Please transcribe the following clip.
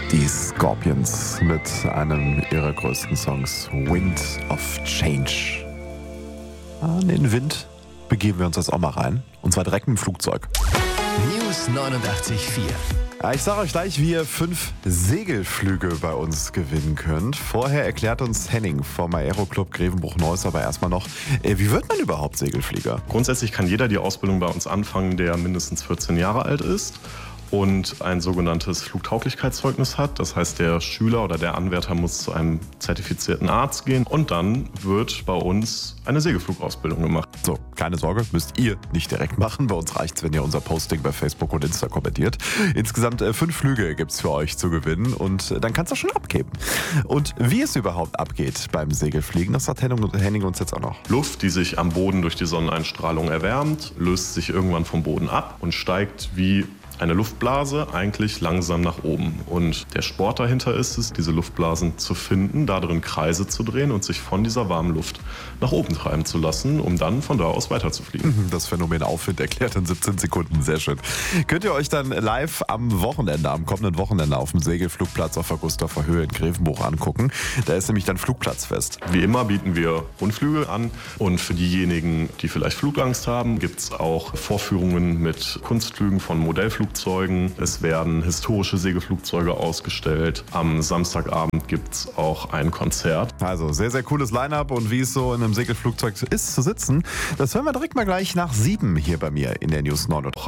Die Scorpions mit einem ihrer größten Songs, Wind of Change. An den Wind begeben wir uns jetzt auch mal rein. Und zwar direkt mit dem Flugzeug. News 89.4. Ja, ich sage euch gleich, wie ihr 5 Segelflüge bei uns gewinnen könnt. Vorher erklärt uns Henning vom Aeroclub Grevenbruch-Neuss aber erstmal noch, wie wird man überhaupt Segelflieger? Grundsätzlich kann jeder die Ausbildung bei uns anfangen, der mindestens 14 Jahre alt ist und ein sogenanntes Flugtauglichkeitszeugnis hat. Das heißt, der Schüler oder der Anwärter muss zu einem zertifizierten Arzt gehen und dann wird bei uns eine Segelflugausbildung gemacht. So, keine Sorge, müsst ihr nicht direkt machen. Bei uns reicht's, wenn ihr unser Posting bei Facebook und Insta kommentiert. Insgesamt 5 Flüge gibt's für euch zu gewinnen und dann kannst du schon abgeben. Und wie es überhaupt abgeht beim Segelfliegen, das sagt Henning uns jetzt auch noch. Luft, die sich am Boden durch die Sonneneinstrahlung erwärmt, löst sich irgendwann vom Boden ab und steigt wie eine Luftblase eigentlich langsam nach oben. Und der Sport dahinter ist es, diese Luftblasen zu finden, da drin Kreise zu drehen und sich von dieser warmen Luft nach oben treiben zu lassen, um dann von da aus weiterzufliegen. Das Phänomen Aufwind erklärt in 17 Sekunden. Sehr schön. Könnt ihr euch dann live am kommenden Wochenende auf dem Segelflugplatz auf der Gustaver Höhe in Grevenbruch angucken. Da ist nämlich dann Flugplatzfest. Wie immer bieten wir Rundflüge an und für diejenigen, die vielleicht Flugangst haben, gibt es auch Vorführungen mit Kunstflügen von Modellflugzeugen. Es werden historische Segelflugzeuge ausgestellt. Am Samstagabend gibt es auch ein Konzert. Also sehr, sehr cooles Line-Up und wie es so in einem Segelflugzeug ist zu sitzen, das hören wir direkt mal gleich nach 7 hier bei mir in der News 9.